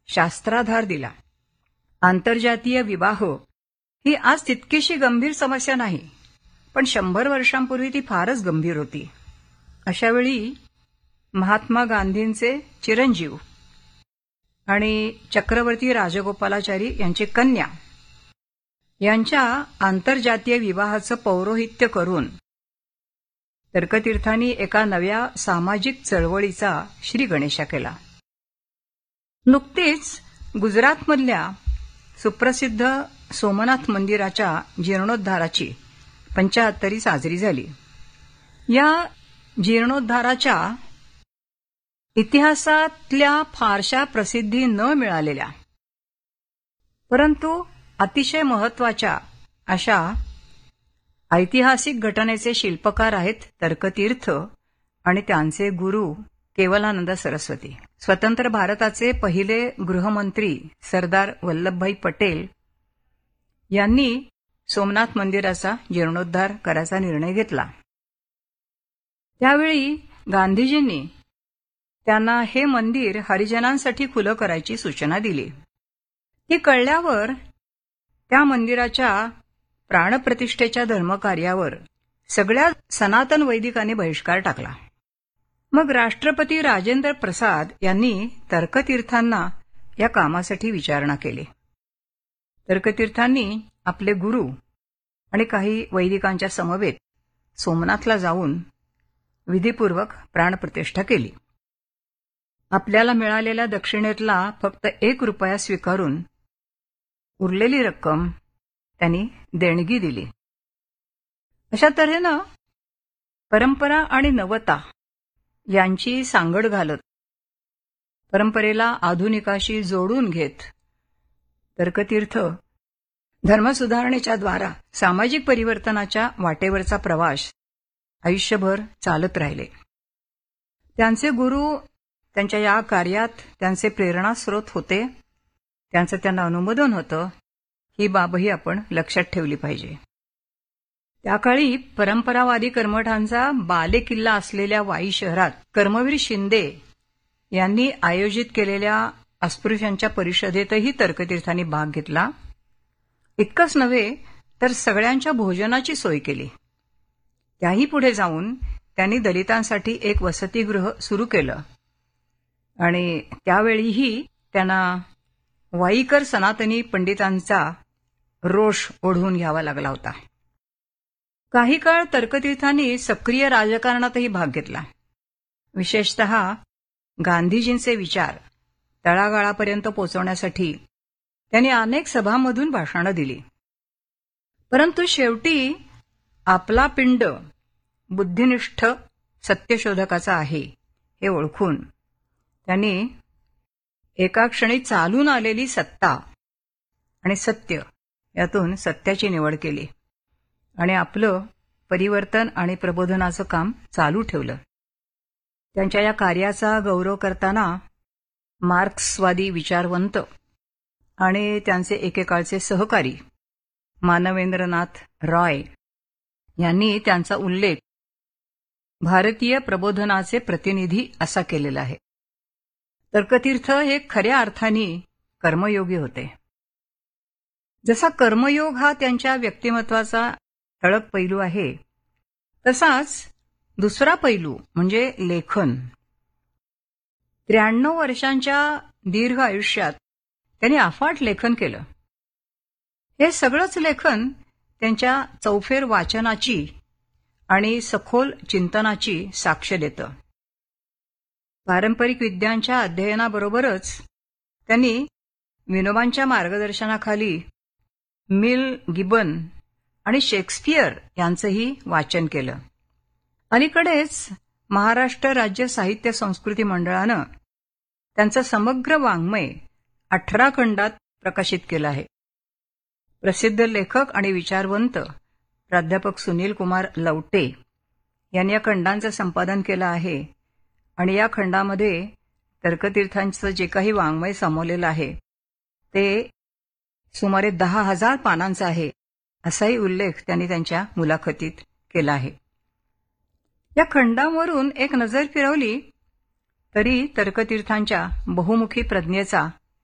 शास्त्राधार दिला. आंतरजातीय विवाह ही आज तितकीशी गंभीर समस्या नाही, पण 100 वर्षांपूर्वी ती फारच गंभीर होती. अशावेळी महात्मा गांधींचे चिरंजीव आणि चक्रवर्ती राजगोपालाचारी यांची कन्या यांच्या आंतरजातीय विवाहाचं पौरोहित्य करून तर्कतीर्थांनी एका नव्या सामाजिक चळवळीचा श्रीगणेशा केला. नुकतीच गुजरातमधल्या सुप्रसिद्ध सोमनाथ मंदिराच्या जीर्णोद्धाराची 75वी साजरी झाली. या जीर्णोद्धाराच्या इतिहासातल्या फारशा प्रसिद्धी न मिळालेल्या परंतु अतिशय महत्वाच्या अशा ऐतिहासिक घटनेचे शिल्पकार आहेत तर्कतीर्थ आणि त्यांचे गुरु केवलानंद सरस्वती. स्वतंत्र भारताचे पहिले गृहमंत्री सरदार वल्लभभाई पटेल यांनी सोमनाथ मंदिराचा जीर्णोद्धार करायचा निर्णय घेतला. त्यावेळी गांधीजींनी त्यांना हे मंदिर हरिजनांसाठी खुलं करायची सूचना दिली. ती कळल्यावर त्या मंदिराच्या प्राणप्रतिष्ठेच्या धर्मकार्यावर सगळ्या सनातन वैदिकांनी बहिष्कार टाकला. मग राष्ट्रपती राजेंद्र प्रसाद यांनी तर्कतीर्थांना या कामासाठी विचारणा केली. तर्कतीर्थांनी आपले गुरु आणि काही वैदिकांच्या समवेत सोमनाथला जाऊन विधीपूर्वक प्राणप्रतिष्ठा केली. आपल्याला मिळालेल्या दक्षिणेतला फक्त 1 रुपया स्वीकारून उरलेली रक्कम त्यांनी देणगी दिली. अशा तऱ्हेनं परंपरा आणि नवता यांची सांगड घालत परंपरेला आधुनिकाशी जोडून घेत तर्कतीर्थ धर्मसुधारणेच्या द्वारा सामाजिक परिवर्तनाच्या वाटेवरचा प्रवास आयुष्यभर चालत राहिले. त्यांचे गुरु त्यांच्या या कार्यात त्यांचे प्रेरणास्रोत होते, त्यांचं त्यांना अनुमोदन होतं. ही बाबही आपण लक्षात ठेवली पाहिजे. त्या काळी परंपरावादी कर्मठांचा बालेकिल्ला असलेल्या वाई शहरात कर्मवीर शिंदे यांनी आयोजित केलेल्या अस्पृश्यांच्या परिषदेतही तर्कतीर्थांनी भाग घेतला. इतकंच नव्हे तर सगळ्यांच्या भोजनाची सोय केली. त्याही पुढे जाऊन त्यांनी दलितांसाठी एक वसतिगृह सुरू केलं आणि त्यावेळीही त्यांना वाईकर सनातनी पंडितांचा रोष ओढवून घ्यावा लागला होता. काही काळ तर्कतीर्थांनी सक्रिय राजकारणातही भाग घेतला. विशेषतः गांधीजींचे विचार तळागाळापर्यंत पोहोचवण्यासाठी त्यांनी अनेक सभांमधून भाषणं दिली. परंतु शेवटी आपला पिंड बुद्धिनिष्ठ सत्यशोधकाचा आहे हे ओळखून त्यांनी एका क्षणी चालून आलेली सत्ता आणि सत्य यातून सत्याची निवड केली आणि आपलं परिवर्तन आणि प्रबोधनाचं काम चालू ठेवलं. त्यांच्या या कार्याचा गौरव करताना मार्क्सवादी विचारवंत आणि त्यांचे एकेकाळचे सहकारी मानवेंद्रनाथ रॉय यांनी त्यांचा उल्लेख भारतीय प्रबोधनाचे प्रतिनिधी असा केलेला आहे. तर्कतीर्थ हे खऱ्या अर्थाने कर्मयोगी होते. जसा कर्मयोग हा त्यांच्या व्यक्तिमत्वाचा ठळक पैलू आहे, तसाच दुसरा पैलू म्हणजे लेखन. 93 वर्षांच्या दीर्घ आयुष्यात त्यांनी अफाट लेखन केलं. हे सगळंच लेखन त्यांच्या चौफेर वाचनाची आणि सखोल चिंतनाची साक्ष देतं. पारंपरिक विद्यांच्या अध्ययनाबरोबरच त्यांनी विनोबांच्या मार्गदर्शनाखाली मिल गिबन आणि शेक्सपियर यांचंही वाचन केलं. अलीकडेच महाराष्ट्र राज्य साहित्य संस्कृती मंडळानं त्यांचं समग्र वाङ्मय 18 खंडात प्रकाशित केलं आहे. प्रसिद्ध लेखक आणि विचारवंत प्राध्यापक सुनील कुमार लवटे यांनी या खंडांचं संपादन केलं आहे आणि या खंडामध्ये तर्कतीर्थांचं जे काही वाङ्मय सामावलेलं आहे ते सुमारे 10,000 पानांचं आहे, असाही उल्लेख त्यांनी त्यांच्या मुलाखतीत केला आहे. या खंडांवरून एक नजर फिरवली तरी तर्कतीर्थांच्या बहुमुखी प्रज्ञेचा